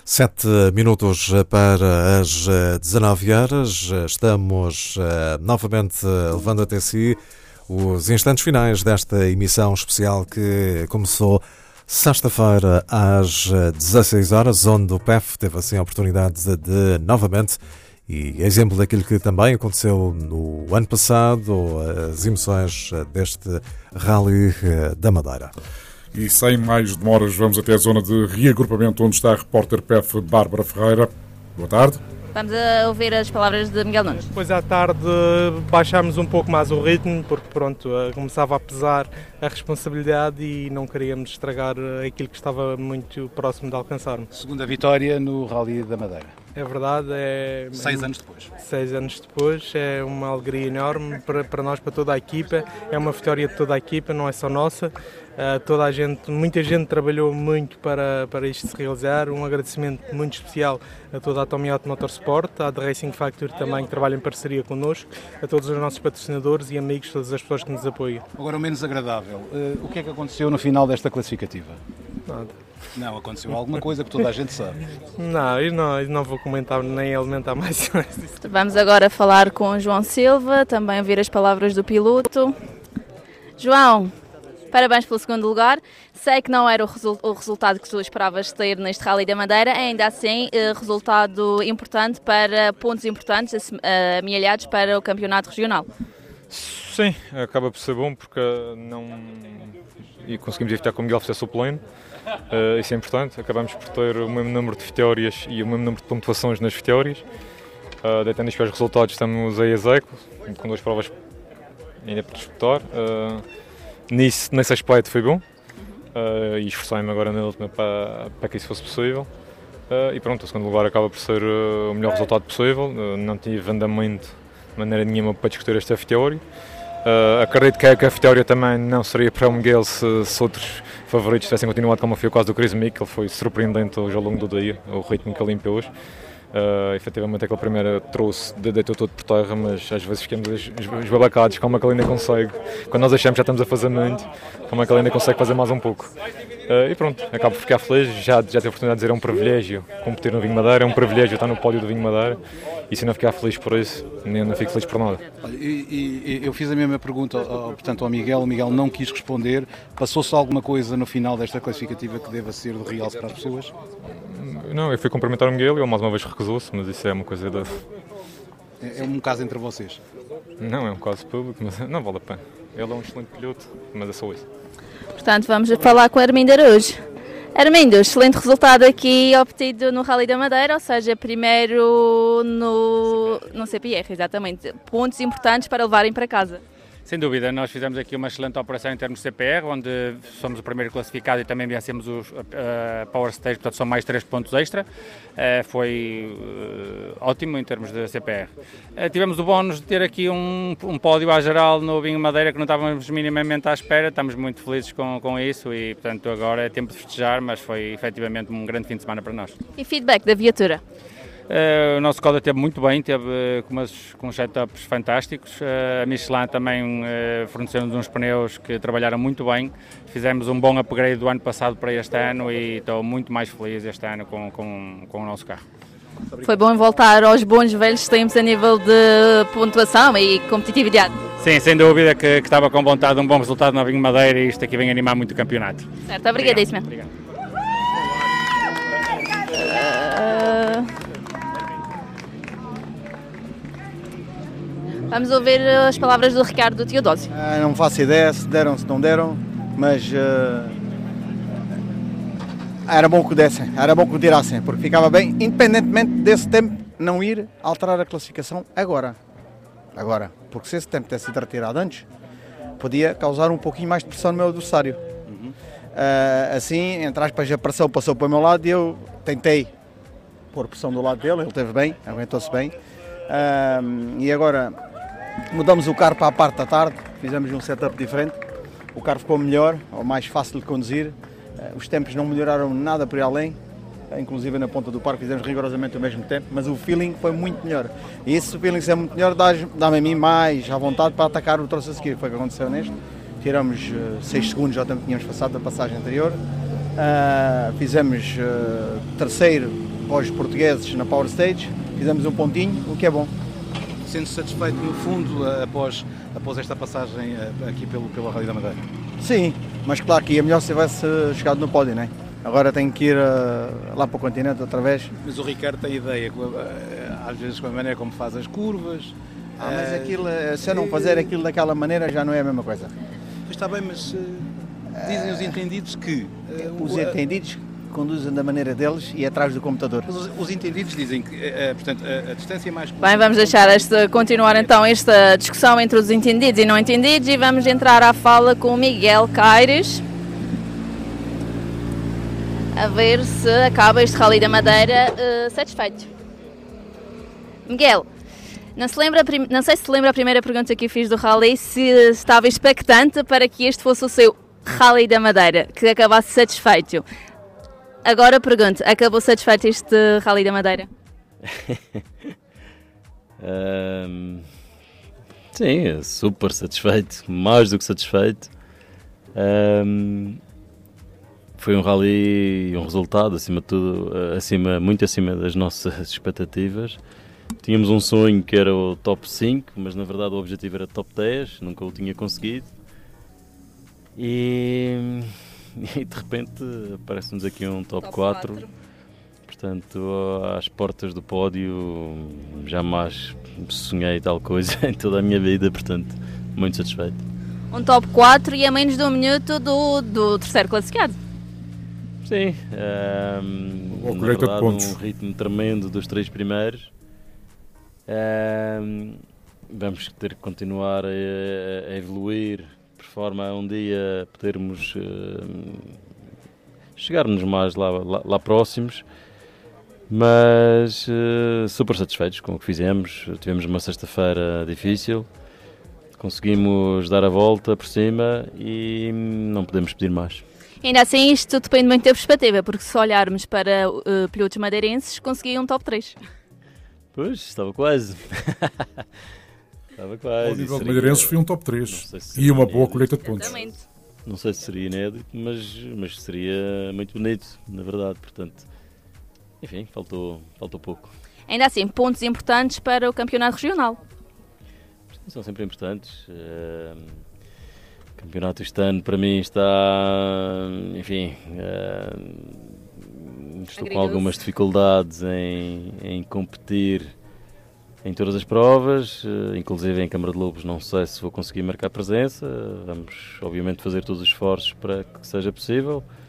7 minutos para as 19 horas. Estamos novamente levando até si os instantes finais desta emissão especial que começou sexta-feira às 16 horas, onde o PEF teve assim a oportunidade de novamente, e exemplo daquilo que também aconteceu no ano passado, as emoções deste Rally da Madeira. E sem mais demoras, vamos até a zona de reagrupamento, onde está a repórter PEF Bárbara Ferreira. Boa tarde. Vamos a ouvir as palavras de Miguel Nunes. Depois à tarde baixámos um pouco mais o ritmo, porque pronto, começava a pesar a responsabilidade e não queríamos estragar aquilo que estava muito próximo de alcançarmos. Segunda vitória no Rally da Madeira. É verdade, 6 anos depois. 6 anos depois, é uma alegria enorme para nós, para toda a equipa, é uma vitória de toda a equipa, não é só nossa. Toda a gente, muita gente trabalhou muito para isto se realizar. Um agradecimento muito especial a toda a Tommy Auto Motorsport, à The Racing Factory também, que trabalha em parceria connosco, a todos os nossos patrocinadores e amigos, todas as pessoas que nos apoiam. Agora o menos agradável, o que é que aconteceu no final desta classificativa? Nada. Não, aconteceu alguma coisa que toda a gente sabe. Eu não vou comentar nem alimentar mais. Vamos agora falar com o João Silva, também ouvir as palavras do piloto. João, parabéns pelo segundo lugar. Sei que não era o resultado que tu esperavas ter neste Rally da Madeira, ainda assim, resultado importante para pontos importantes, amealhados para o campeonato regional. Sim, acaba por ser bom porque e conseguimos evitar que o Miguel fizesse o pleno. Isso é importante. Acabamos por ter o mesmo número de vitórias e o mesmo número de pontuações nas vitórias. Deitando isto para os resultados, estamos aí a Zeco, com 2 provas ainda por disputar. Nesse aspecto foi bom, e esforcei-me agora na última para que isso fosse possível. E pronto, o segundo lugar acaba por ser o melhor resultado possível. Não tive andamento de maneira nenhuma para discutir esta vitória. Acredito que a vitória também não seria para o Miguel se outros favoritos tivessem continuado, como foi o caso do Chris Mick. Ele foi surpreendente hoje ao longo do dia, o ritmo que ele limpou hoje. Efetivamente aquela primeira trouxe, deitou todo por terra, mas às vezes ficamos esbabacados, como é que ele ainda consegue, quando nós achamos que já estamos a fazer muito, como é que ele ainda consegue fazer mais um pouco. E pronto, acabo por ficar feliz, já tive a oportunidade de dizer, é um privilégio competir no Vinho Madeira, é um privilégio estar no pódio do Vinho Madeira, e se não ficar feliz por isso, nem não fico feliz por nada. E eu fiz a mesma pergunta portanto, ao Miguel, o Miguel não quis responder. Passou-se alguma coisa no final desta classificativa que deva ser de realce para as pessoas? Não, eu fui cumprimentar o Miguel e ele mais uma vez recusou-se, mas isso é uma coisa da... É um caso entre vocês? Não, é um caso público, mas não vale a pena. Ele é um excelente piloto, mas é só isso. Portanto, vamos falar com Armindo Araújo. Armindo, excelente resultado aqui obtido no Rally da Madeira, ou seja, primeiro no CPR, exatamente. Pontos importantes para levarem para casa. Sem dúvida, nós fizemos aqui uma excelente operação em termos de CPR, onde somos o primeiro classificado e também vencemos os Power Stage, portanto são mais 3 pontos extra. Foi ótimo em termos de CPR. Tivemos o bónus de ter aqui um pódio à geral no Vinho Madeira que não estávamos minimamente à espera, estamos muito felizes com isso e portanto agora é tempo de festejar, mas foi efetivamente um grande fim de semana para nós. E feedback da viatura? O nosso Skoda esteve muito bem, teve com setups fantásticos. A Michelin também forneceu-nos uns pneus que trabalharam muito bem. Fizemos um bom upgrade do ano passado para este ano e estou muito mais feliz este ano com o nosso carro. Foi bom voltar aos bons velhos tempos a nível de pontuação e competitividade. Sim, sem dúvida que estava com vontade de um bom resultado no Vinho Madeira e isto aqui vem animar muito o campeonato. Certo, obrigadíssima. Obrigado. Vamos ouvir as palavras do Ricardo Teodósio. Não faço ideia se deram, se não deram, mas era bom que dessem, era bom que tirassem, porque ficava bem, independentemente desse tempo, não ir alterar a classificação agora, porque se esse tempo tivesse sido retirado antes, podia causar um pouquinho mais de pressão no meu adversário. Assim, entre aspas, a pressão passou para o meu lado e eu tentei pôr pressão do lado dele, ele esteve bem, aguentou-se bem, e agora mudamos o carro para a parte da tarde, fizemos um setup diferente, o carro ficou melhor, ou mais fácil de conduzir, os tempos não melhoraram nada por aí além, inclusive na ponta do parque fizemos rigorosamente o mesmo tempo, mas o feeling foi muito melhor. E esse feeling ser muito melhor dá-me a mim mais à vontade para atacar o troço a seguir, foi o que aconteceu neste. Tiramos 6 segundos, já tínhamos passado da passagem anterior, fizemos terceiro para os portugueses na Power Stage, fizemos um pontinho, o que é bom. Sendo-se satisfeito no fundo após esta passagem aqui pela Rally da Madeira? Sim, mas claro que ia melhor se tivesse chegado no pódio, não é? Agora tenho que ir lá para o continente outra vez. Mas o Ricardo tem ideia, às vezes com a maneira como faz as curvas. Mas aquilo, se eu não fazer aquilo daquela maneira já não é a mesma coisa. Está bem, mas dizem os entendidos que... Os entendidos conduzem da maneira deles e atrás do computador. Mas os entendidos dizem que portanto, a distância é mais... Bem, vamos deixar continuar então esta discussão entre os entendidos e não entendidos e vamos entrar à fala com o Miguel Caires. A ver se acaba este Rally da Madeira satisfeito. Miguel, não sei se se lembra a primeira pergunta que eu fiz do Rally, se estava expectante para que este fosse o seu Rally da Madeira, que acabasse satisfeito. Agora pergunto, acabou satisfeito este Rally da Madeira? Sim, super satisfeito, mais do que satisfeito. Foi um rally, um resultado, acima de tudo, muito acima das nossas expectativas. Tínhamos um sonho que era o top 5, mas na verdade o objetivo era top 10, nunca o tinha conseguido. E de repente aparece-nos aqui um top 4. Portanto, às portas do pódio, jamais sonhei tal coisa em toda a minha vida, portanto, muito satisfeito. Um top 4 e a menos de um minuto do terceiro classificado. Sim, na verdade um ritmo tremendo dos 3 primeiros. Vamos ter que continuar a evoluir por forma a um dia podermos chegar-nos mais lá próximos, mas super satisfeitos com o que fizemos. Tivemos uma sexta-feira difícil, conseguimos dar a volta por cima e não podemos pedir mais. Ainda assim, isto depende muito da perspectiva, porque se olharmos para pilotos madeirenses, conseguiam um top 3. Pois, estava quase. Estava quase. Ao nível de madeirenses foi um top 3 e uma boa colheita de pontos. Exatamente. Não sei se seria inédito, mas seria muito bonito, na verdade. Portanto, enfim, faltou pouco. Ainda assim, pontos importantes para o campeonato regional. São sempre importantes. O campeonato este ano para mim está, enfim, estou com algumas dificuldades em competir em todas as provas, inclusive em Câmara de Lobos não sei se vou conseguir marcar presença. Vamos obviamente fazer todos os esforços para que seja possível.